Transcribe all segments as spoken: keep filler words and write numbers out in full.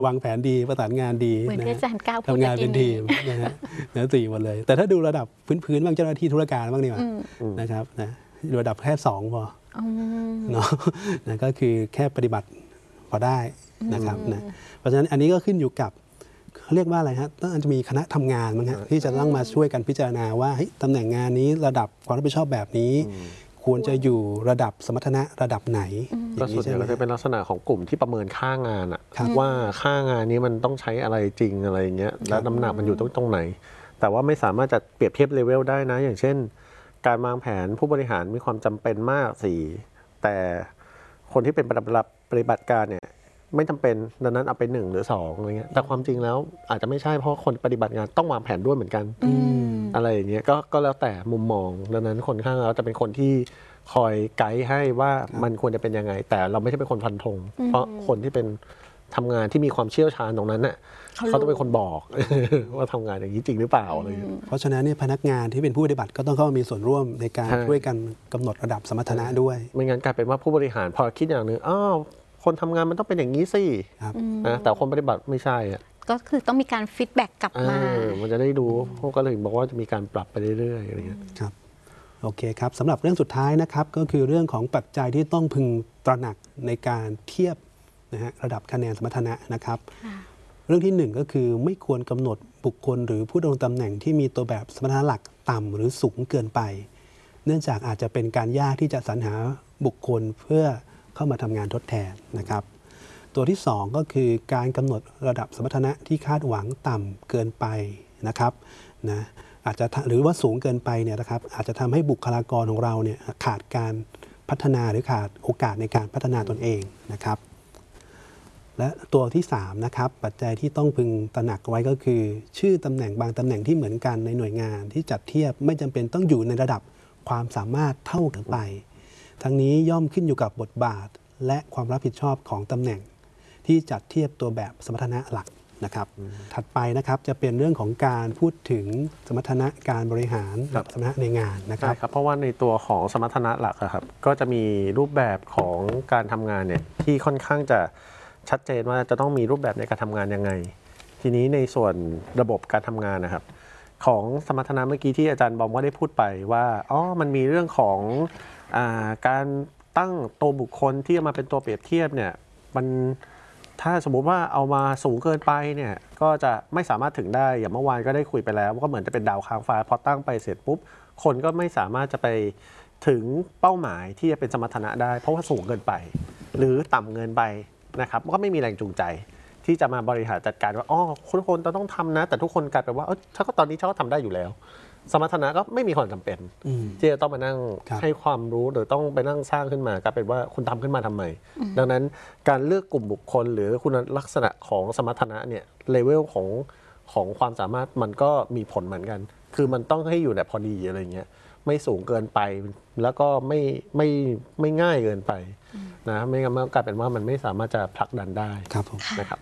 วางแผนดีประสานงานดีเหมือนที่อาจารย์ก้าวพูดทำงานเป็นทีมนะฮะนะสี่หมดเลยแต่ถ้าดูระดับพื้นๆบ้างเจ้าหน้าที่ธุรการบ้างดีกว่านะครับนะระดับแค่สองพอเนาะนะก็คือแค่ปฏิบัติพอได้นะครับนะเพราะฉะนั้นอันนี้ก็ขึ้นอยู่กับเรียกว่าอะไรฮะต้องจะมีคณะทำงานมั้งฮะที่จะต้องมาช่วยกันพิจารณาว่าตำแหน่งงานนี้ระดับความรับผิดชอบแบบนี้ควรจะอยู่ระดับสมรรถนะระดับไหนก็ส่วนใหญ่ก็จะเป็นลักษณะของกลุ่มที่ประเมินค่างานอะว่าค่างานนี้มันต้องใช้อะไรจริงอะไรเงี้ยและน้ำหนักมันอยู่ตรงตรงไหนแต่ว่าไม่สามารถจะเปรียบเทียบเลเวลได้นะอย่างเช่นการวางแผนผู้บริหารมีความจำเป็นมากสี่แต่คนที่เป็นปฏิบัติการเนี่ยไม่จำเป็นดังนั้นเอาไปหนึ่งหรือสองอะไรเงี้ยแต่ความจริงแล้วอาจจะไม่ใช่เพราะคนปฏิบัติงานต้องวางแผนด้วยเหมือนกันอะไรอย่างเงี้ยก็ก็แล้วแต่มุมมองดังนั้นคนข้างเราจะเป็นคนที่คอยไกด์ให้ว่ามันควรจะเป็นยังไงแต่เราไม่ใช่เป็นคนฟันธงเพราะคนที่เป็นทำงานที่มีความเชี่ยวชาญตรงนั้นน่ะเขาต้องเป็นคนบอกว่าทำงานอย่างนี้จริงหรือเปล่าอะไรเพราะฉะนั้นเนี่ยพนักงานที่เป็นผู้ปฏิบัติก็ต้องเข้ามามีส่วนร่วมในการช่วยกันกำหนดระดับสมรรถนะด้วยไม่งั้นกลายเป็นว่าผู้บริหารพอคิดอย่างนึงอ้าวคนทำงานมันต้องเป็นอย่างนี้สินะแต่คนปฏิบัติไม่ใช่อ่ะก็คือต้องมีการฟีดแบ็กกลับมามันจะได้ดูพวกก็เลยบอกว่าจะมีการปรับไปเรื่อยๆอะไรเงี้ยครับโอเคครับสำหรับเรื่องสุดท้ายนะครับก็คือเรื่องของปัจจัยที่ต้องพึงตระหนักในการเทียบนะฮะระดับคะแนนสมรรถนะนะครับเรื่องที่หนึ่งก็คือไม่ควรกำหนดบุคคลหรือผู้ดำรงตำแหน่งที่มีตัวแบบสมรรถนะหลักต่ำหรือสูงเกินไปเนื่องจากอาจจะเป็นการยากที่จะสรรหาบุคคลเพื่อเข้ามาทำงานทดแทนนะครับตัวที่สองก็คือการกำหนดระดับสมรรถนะที่คาดหวังต่ำเกินไปนะครับนะอาจจะหรือว่าสูงเกินไปเนี่ยนะครับอาจจะทำให้บุคลากรของเราเนี่ยขาดการพัฒนาหรือขาดโอกาสในการพัฒนาตนเองนะครับและตัวที่สามนะครับปัจจัยที่ต้องพึงตระหนักไว้ก็คือชื่อตำแหน่งบางตำแหน่งที่เหมือนกันในหน่วยงานที่จัดเทียบไม่จำเป็นต้องอยู่ในระดับความสามารถเท่ากันไปทั้งนี้ย่อมขึ้นอยู่กับบทบาทและความรับผิดชอบของตำแหน่งที่จัดเทียบตัวแบบสมรรถนะหลักนะครับถัดไปนะครับจะเป็นเรื่องของการพูดถึงสมรรถนะการบริหารสมรรถนะในงานนะครับใช่ครับเพราะว่าในตัวของสมรรถนะหลักครับก็จะมีรูปแบบของการทำงานเนี่ยที่ค่อนข้างจะชัดเจนว่าจะต้องมีรูปแบบในการทำงานยังไงทีนี้ในส่วนระบบการทำงานนะครับของสมรรถนะเมื่อกี้ที่อาจารย์บอมก็ได้พูดไปว่าอ๋อมันมีเรื่องของอ่าการตั้งตัวบุคคลที่มาเป็นตัวเปรียบเทียบเนี่ยมันถ้าสมมุติว่าเอามาสูงเกินไปเนี่ยก็จะไม่สามารถถึงได้อย่างเมื่อวานก็ได้คุยไปแล้วก็เหมือนจะเป็นดาวค้างฟ้าพอตั้งไปเสร็จปุ๊บคนก็ไม่สามารถจะไปถึงเป้าหมายที่จะเป็นสมรรถนะได้เพราะว่าสูงเกินไปหรือต่ำเกินไปนะครับก็ไม่มีแรงจูงใจที่จะมาบริหารจัดการว่าอ๋อทุกคนต้องทำนะแต่ทุกคนกลายเป็นว่าเออถ้าก็ตอนนี้เขาก็ทำได้อยู่แล้วสมรรถนะก็ไม่มีความจำเป็นที่จะต้องมานั่งให้ความรู้หรือต้องไปนั่งสร้างขึ้นมากลายเป็นว่าคุณทำขึ้นมาทำไมดังนั้นการเลือกกลุ่มบุคคลหรือคุณลักษณะของสมรรถนะเนี่ยเลเวลของของความสามารถมันก็มีผลเหมือนกันคือมันต้องให้อยู่แบบพอดีอะไรเงี้ยไม่สูงเกินไปแล้วก็ไม่ไม่ไม่ง่ายเกินไปนะไม่งั้นมันกลายเป็นว่ามันไม่สามารถจะผลักดันได้นะครับ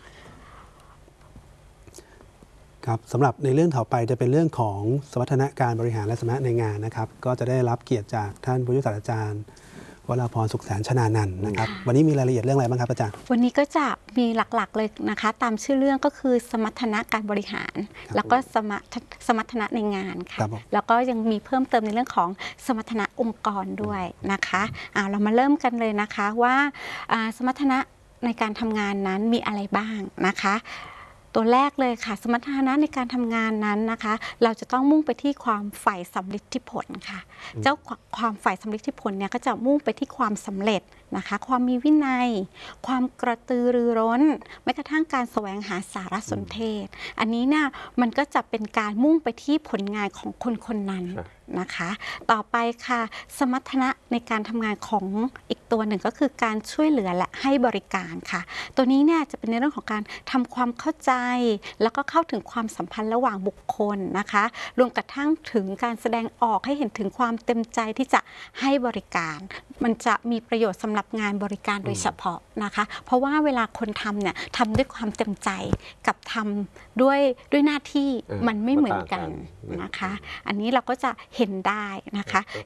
ครับสำหรับในเรื่องต่อไปจะเป็นเรื่องของสมรรถนะการบริหารและสมรรถนะในงานนะครับก็จะได้รับเกียรติจากท่านผู้ช่วยศาสตราจารย์วราพรสุขแสนชนานันท์นะครับวันนี้มีรายละเอียดเรื่องอะไรบ้างครับอาจารย์วันนี้ก็จะมีหลักๆเลยนะคะตามชื่อเรื่องก็คือสมรรถนะการบริหารแล้วก็สมรรถสมรรถนะในงานค่ะแล้วก็ยังมีเพิ่มเติมในเรื่องของสมรรถนะองค์กรด้วยนะคะเอาเรามาเริ่มกันเลยนะคะว่าสมรรถนะในการทำงานนั้นมีอะไรบ้างนะคะตัวแรกเลยค่ะสมรรถนะในการทำงานนั้นนะคะเราจะต้องมุ่งไปที่ความใฝ่สำลิดผลค่ะเจ้าความใฝ่สำลิดผลเนี่ยก็จะมุ่งไปที่ความสำเร็จนะคะความมีวินัยความกระตือรือร้นแม้กระทั่งการแสวงหาสารสนเทศอันนี้เนี่ยมันก็จะเป็นการมุ่งไปที่ผลงานของคนคนนั้นนะคะต่อไปค่ะสมรรถนะในการทำงานของอีกตัวหนึ่งก็คือการช่วยเหลือและให้บริการค่ะตัวนี้เนี่ยจะเป็นในเรื่องของการทำความเข้าใจแล้วก็เข้าถึงความสัมพันธ์ระหว่างบุคคลนะคะรวมกระทั่งถึงการแสดงออกให้เห็นถึงความเต็มใจที่จะให้บริการมันจะมีประโยชน์สำหรับงานบริการโดยเฉพาะนะคะเพราะว่าเวลาคนทำเนี่ยทำด้วยความเต็มใจกับทำด้วยด้วยหน้าที่มันไม่เหมือนกันนะคะอันนี้เราก็จะเห็นได้นะคะ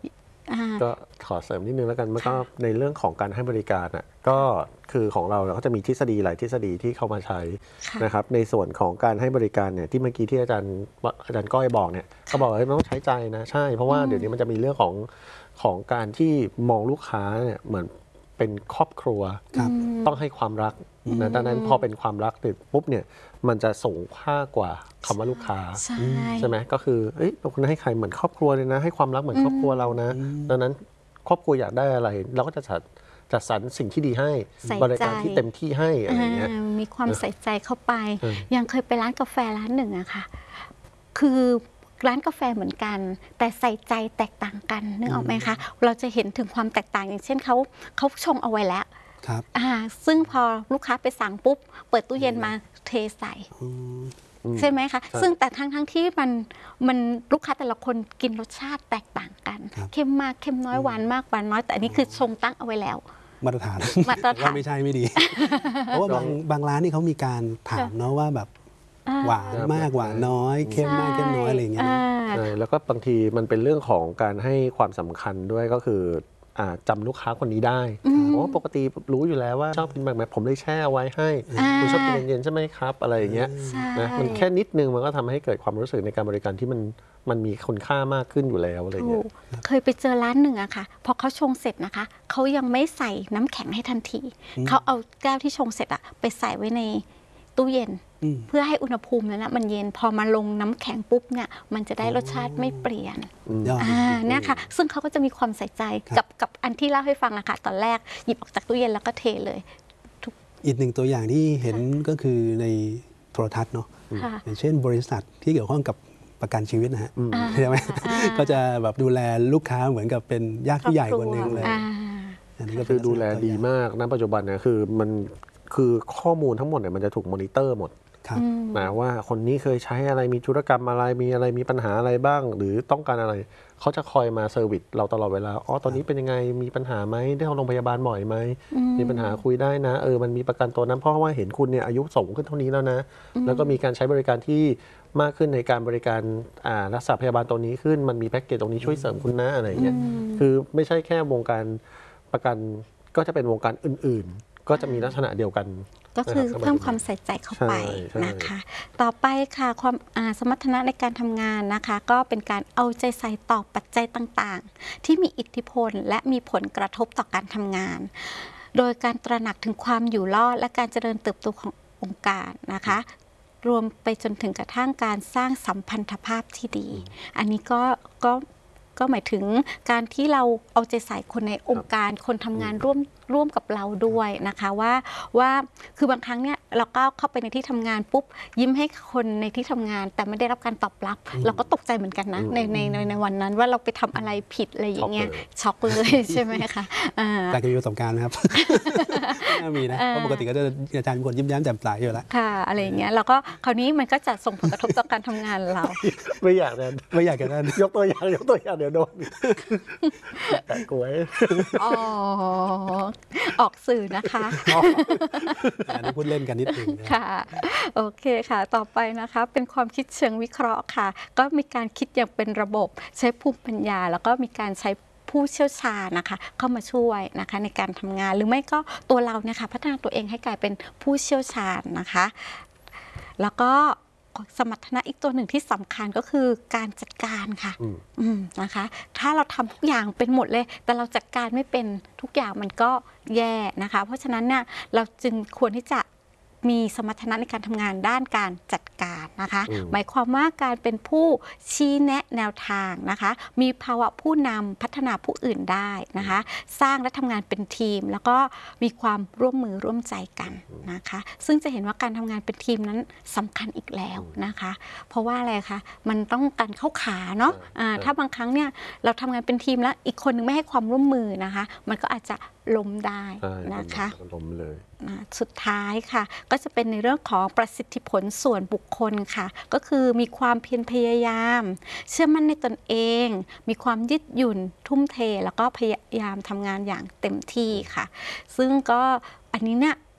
ก็ขอเสริมนิดนึงแล้วกันมันก็ในเรื่องของการให้บริการอ่ะก็คือของเราเราก็จะมีทฤษฎีหลายทฤษฎีที่เข้ามาใช้นะครับในส่วนของการให้บริการเนี่ยที่เมื่อกี้ที่อาจารย์อาจารย์ก้อยบอกเนี่ยเขาบอกว่ามันต้องใช้ใจนะใช่เพราะว่าเดี๋ยวนี้มันจะมีเรื่องของของการที่มองลูกค้าเนี่ยเหมือนเป็นครอบครัวต้องให้ความรักนะดังนั้นพอเป็นความรักเนี่ยปุ๊บเนี่ยมันจะสูงค่ากว่าคำว่าลูกค้าใช่ไหมก็คือเอ้ยคุณให้ใครเหมือนครอบครัวเลยนะให้ความรักเหมือนครอบครัวเรานะดังนั้นครอบครัวอยากได้อะไรเราก็จะจัดจัดสรรสิ่งที่ดีให้บริการที่เต็มที่ให้อะไรเงี้ยมีความใส่ใจเข้าไปยังเคยไปร้านกาแฟร้านหนึ่งอะค่ะคือร้านกาแฟเหมือนกันแต่ใส่ใจแตกต่างกันนึกออกไหมคะเราจะเห็นถึงความแตกต่างอย่างเช่นเขาเขาชงเอาไว้แล้วครับซึ่งพอลูกค้าไปสั่งปุ๊บเปิดตู้เย็นมาเทใส่ใช่ไหมคะซึ่งแต่ทั้งทั้งที่มันมันลูกค้าแต่ละคนกินรสชาติแตกต่างกันเข้มมากเข้มน้อยหวานมากหวานน้อยแต่อันนี้คือชงตั้งเอาไว้แล้วมาตรฐานมาตรฐานไม่ใช่ไม่ดีเพราะว่าบางบางร้านนี่เขามีการถามเนาะว่าแบบหวานมากหวานน้อยเข้มมากเข้มน้อยอะไรอย่างเงี้ยใช่แล้วก็บางทีมันเป็นเรื่องของการให้ความสำคัญด้วยก็คือจำลูกค้าคนนี้ได้เพราะปกติรู้อยู่แล้วว่าชอบกินแบบไหนผมเลยแช่ไว้ให้คุณชอบกินเย็นๆใช่ไหมครับอะไรอย่างเงี้ยนะมันแค่นิดนึงมันก็ทำให้เกิดความรู้สึกในการบริการที่มันมันมีคุณค่ามากขึ้นอยู่แล้วอะไรเงี้ยเคยไปเจอร้านหนึ่งอะค่ะพอเขาชงเสร็จนะคะเขายังไม่ใส่น้ำแข็งให้ทันทีเขาเอาแก้วที่ชงเสร็จอะไปใส่ไว้ในตู้เย็นเพื่อให้อุณหภูมินั้นนะมันเย็นพอมาลงน้ำแข็งปุ๊บเนี่ยมันจะได้รสชาติไม่เปลี่ยนอ่าเนี่ยค่ะซึ่งเขาก็จะมีความใส่ใจกับกับอันที่เล่าให้ฟังอะค่ะตอนแรกหยิบออกจากตู้เย็นแล้วก็เทเลยอีกหนึ่งตัวอย่างที่เห็นก็คือในโทรทัศน์เนาะอย่างเช่นบริษัทที่เกี่ยวข้องกับประกันชีวิตนะฮะใช่ไหมก็จะแบบดูแลลูกค้าเหมือนกับเป็นญาติผู้ใหญ่คนหนึ่งเลยอันนี้ก็คือดูแลดีมากณปัจจุบันเนี่ยคือมันคือข้อมูลทั้งหมดเนี่ยมันจะถูกมอนิเตอร์หมดนะว่าคนนี้เคยใช้อะไรมีธุรกรรมอะไรมีอะไรมีปัญหาอะไรบ้างหรือต้องการอะไรเขาจะคอยมาเซอร์วิสเราตลอดเวลาอ๋อตอนนี้เป็นยังไงมีปัญหาไหมได้เข้าโรงพยาบาลบ่อยไหมมีปัญหาคุยได้นะเออมันมีประกันตัวนั้นเพราะว่าเห็นคุณเนี่ยอายุสูงขึ้นเท่านี้แล้วนะแล้วก็มีการใช้บริการที่มากขึ้นในการบริการรักษาพยาบาลตัวนี้ขึ้นมันมีแพ็กเกจตรงนี้ช่วยเสริมคุณนะอะไรอย่างเงี้ยคือไม่ใช่แค่วงการประกันก็จะเป็นวงการอื่นๆก็จะมีลักษณะเดียวกันก็คือเพิ่มความใส่ใจเข้าไปนะคะต่อไปค่ะความสมรรถนะในการทำงานนะคะก็เป็นการเอาใจใส่ต่อปัจจัยต่างๆที่มีอิทธิพลและมีผลกระทบต่อการทำงานโดยการตระหนักถึงความอยู่รอดและการเจริญเติบโตขององค์การนะคะรวมไปจนถึงกระทั่งการสร้างสัมพันธภาพที่ดีอันนี้ก็ก็ก็หมายถึงการที่เราเอาใจใส่คนในองค์การคนทำงานร่วมร่วมกับเราด้วยนะคะว่าว่าคือบางครั้งเนี่ยเราก็เข้าไปในที่ทำงานปุ๊บยิ้มให้คนในที่ทำงานแต่ไม่ได้รับการตอบรับเราก็ตกใจเหมือนกันนะในในในวันนั้นว่าเราไปทำอะไรผิดอะไรอย่างเงี้ยช็อกเลยใช่ไหมคะการจะมีประสบการณ์นะครับน่ามีนะเพราะปกติก็จะอาจารย์เป็นคนยิ้มแย้มแจ่มใสอยู่แล้วค่ะอะไรอย่างเงี้ยแล้วก็คราวนี้มันก็จะส่งผลกระทบต่อการทำงานเราไม่อยากนั่นไม่อยากกันนั่นยกตัวอย่างยกตัวอย่างเดี๋ยวโดนแต่กล้วยอ๋อออกสื่อนะคะอันนี้พูดเล่นกันนิดนึงค่ะโอเคค่ะต่อไปนะคะเป็นความคิดเชิงวิเคราะห์ค่ะก็มีการคิดอย่างเป็นระบบใช้ภูมิปัญญาแล้วก็มีการใช้ผู้เชี่ยวชาญนะคะเข้ามาช่วยนะคะในการทำงานหรือไม่ก็ตัวเราเนี่ยค่ะพัฒนาตัวเองให้กลายเป็นผู้เชี่ยวชาญนะคะแล้วก็สมรรถนะอีกตัวหนึ่งที่สำคัญก็คือการจัดการค่ะนะคะถ้าเราทำทุกอย่างเป็นหมดเลยแต่เราจัดการไม่เป็นทุกอย่างมันก็แย่นะคะเพราะฉะนั้นเนี่ยเราจึงควรที่จะมีสมรรถนะในการทำงานด้านการจัดการนะคะหมายความว่าการเป็นผู้ชี้แนะแนวทางนะคะมีภาวะผู้นำพัฒนาผู้อื่นได้นะคะสร้างและทำงานเป็นทีมแล้วก็มีความร่วมมือร่วมใจกันนะคะซึ่งจะเห็นว่าการทำงานเป็นทีมนั้นสำคัญอีกแล้วนะคะเพราะว่าอะไรคะมันต้องการเข้าขาเนาะถ้าบางครั้งเนี่ยเราทำงานเป็นทีมแล้วอีกคนนึงไม่ให้ความร่วมมือนะคะมันก็อาจจะล้มได้นะคะล้มเลยสุดท้ายค่ะก็จะเป็นในเรื่องของประสิทธิผลส่วนบุคคลค่ะก็คือมีความเพียรพยายามเชื่อมั่นในตนเองมีความยืดหยุ่นทุ่มเทแล้วก็พยายามทำงานอย่างเต็มที่ค่ะซึ่งก็อันนี้เนี่ย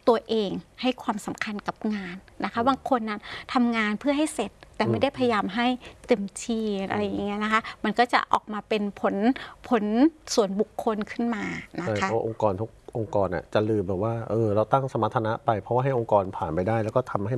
ตัวเองให้ความสำคัญกับงานนะคะบางคนนั้นทำงานเพื่อให้เสร็จแต่ไม่ได้พยายามให้เต็มที่อะไรอย่างเงี้ยนะคะมันก็จะออกมาเป็นผลผลส่วนบุคคลขึ้นมานะคะเพราะองค์กรทุกองค์กรอ่ะจะลืมแบบว่าเออเราตั้งสมรรถนะไปเพราะว่าให้องค์กรผ่านไปได้แล้วก็ทำให้